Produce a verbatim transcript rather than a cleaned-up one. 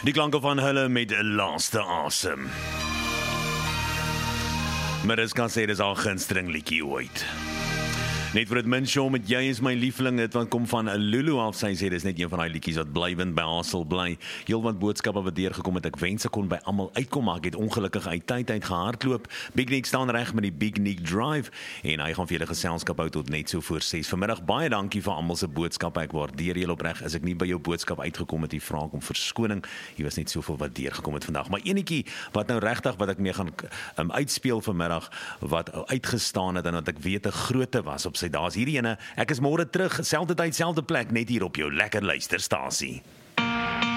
Die klanke van hulle met 'n laaste asem. Mariska sê dis haar gunsteling liedjie ooit. Net vir dit min show met Jy is my liefling, dit wat kom van 'n Lulu af, sy sê dis net een van daai liedjies wat blywend by haar sal bly. Heelwat boodskappe wat deurgekom het, ek wens ek kon by almal uitkom, maar ek het ongelukkig uit tyd uit gehardloop. Big Nick staan reg met die Big Nick Drive en hy gaan vir julle geselskap hou tot net so voor ses vanmiddag. Baie dankie vir almal se boodskappe, ek waardeer julle opreg. As ek nie by jou boodskap uitgekom het, jy vra ek om verskoning. Hier was net soveel wat deurgekom het vandag, maar enetjie wat nou regtig wat ek mee gaan um, uitspeel vanmiddag, wat uitgestaan het en wat ek weet 'n grootte was op sy. Daar's hierdie ene, ek is môre terug, selfde tyd, selfde plek, net hier op jou lekker luisterstasie.